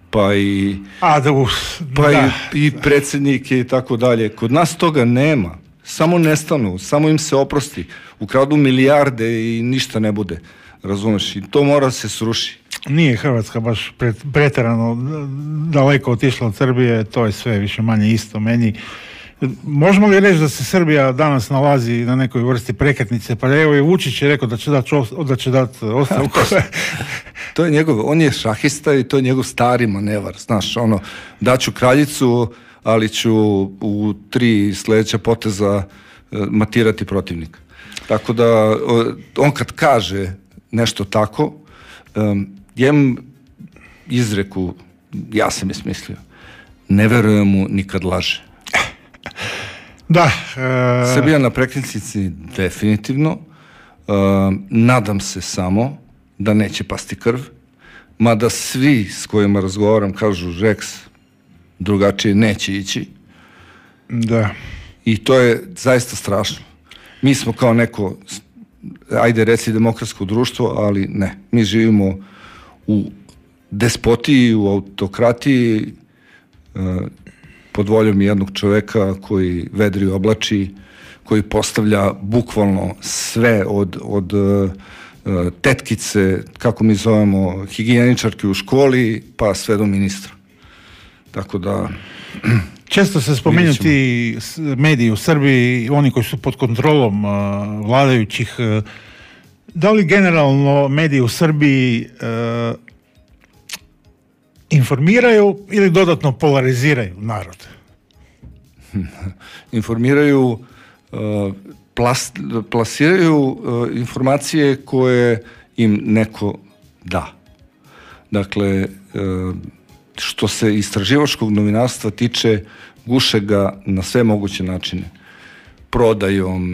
pa i predsjednike i tako dalje. Kod nas toga nema. Samo nestanu, samo im se oprosti. Ukradu milijarde i ništa ne bude. Razumeš? I to mora se sruši. Nije Hrvatska baš pretjerano daleko otišla od Srbije, to je sve više manje isto meni. Možemo li reći da se Srbija danas nalazi na nekoj vrsti prekretnice? Pa evo i Vučić je rekao da će dati ostavku. To je on je šahista i to je njegov stari manevar. Znaš, daću kraljicu, ali ću u 3 sljedeća poteza matirati protivnika. Tako da, on kad kaže nešto tako, jem izreku, ja sam je smislio, ne verujem mu nikad laže. Da. Srbija na prekretnici definitivno. Nadam se samo da neće pasti krv, mada svi s kojima razgovaram kažu Rex, drugačije neće ići. Da. I to je zaista strašno. Mi smo kao neko, ajde reci demokratsko društvo, ali ne. Mi živimo u despotiji, u autokratiji, pod voljom jednog čoveka koji vedri oblači, koji postavlja bukvalno sve od tetkice, kako mi zovemo, higijeničarke u školi, pa sve do ministra. Tako da... Često se spominju ti mediji u Srbiji, oni koji su pod kontrolom vladajućih. Da li generalno mediji u Srbiji informiraju ili dodatno polariziraju narod? Informiraju, plasiraju informacije koje im neko da. Dakle, što se istraživačkog novinarstva tiče, guše ga na sve moguće načine. Prodajom,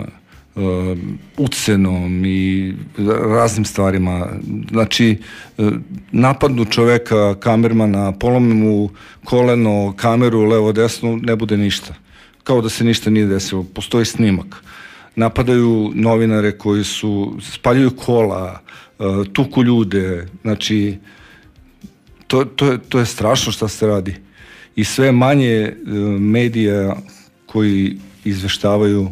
ucenom i raznim stvarima. Znači, napadnu čoveka, kamermana, polome mu koleno, kameru, levo, desno, ne bude ništa. Kao da se ništa nije desilo. Postoji snimak. Napadaju novinare koji spaljuju kola, tuku ljude. Znači, to je strašno šta se radi. I sve manje medija koji izveštavaju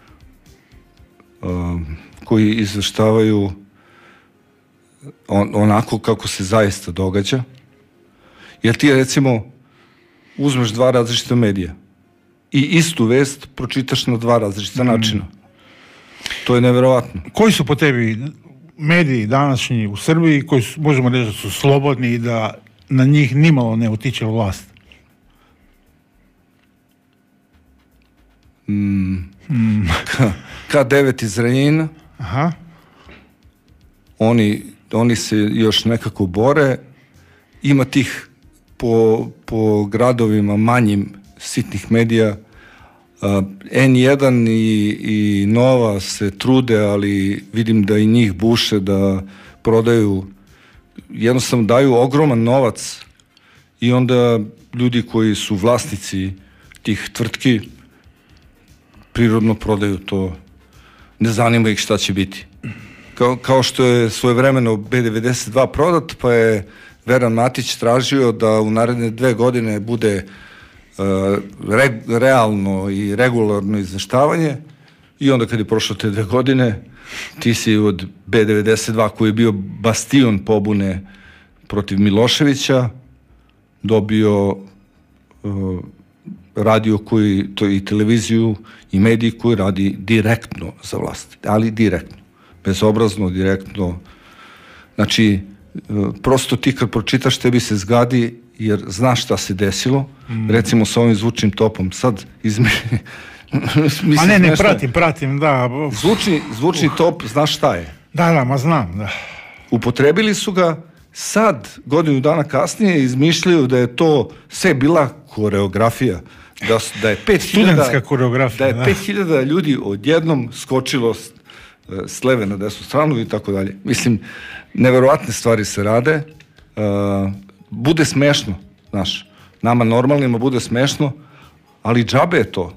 onako kako se zaista događa. Jer ti recimo uzmeš 2 različita medija i istu vest pročitaš na 2 različita načina. To je neverovatno. Koji su po tebi mediji današnji u Srbiji koji možemo reći da su slobodni i da na njih nimalo ne utiče vlast? K9 iz Renjina. Aha. Oni se još nekako bore. Ima tih po gradovima manjim sitnih medija. N1 i Nova se trude, ali vidim da i njih buše, da prodaju, jednostavno daju ogroman novac i onda ljudi koji su vlasnici tih tvrtki prirodno prodaju to. Ne zanima ih šta će biti. Kao što je svojevremeno B92 prodat, pa je Veran Matić tražio da u naredne 2 godine bude realno i regularno izveštavanje i onda kad je prošlo te 2 godine ti si od B92 koji je bio bastion pobune protiv Miloševića dobio radio koji, to i televiziju i mediji koji radi direktno za vlast, ali direktno, bezobrazno, direktno. Znači, prosto ti kad pročitaš tebi se zgadi jer znaš šta se desilo, recimo sa ovim zvučnim topom, sad a ne, pratim, da. Zvučni top, znaš šta je? Da, ma znam, da. Upotrebili su ga, sad, godinu dana kasnije, izmišljaju da je to sve bila koreografija, da je 5000 studentska koreografija, da je 5000 ljudi odjednom skočilo s leve na desnu stranu i tako dalje. Mislim, neverovatne stvari se rade, bude smešno, znaš, nama normalnima bude smešno, ali džabe je to.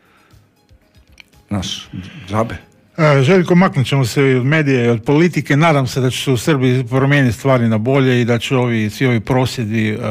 Znaš, džabe. Željko, maknut ćemo se od medija i od politike. Nadam se da će se u Srbiji promijeniti stvari na bolje i da će svi ovi prosvjedi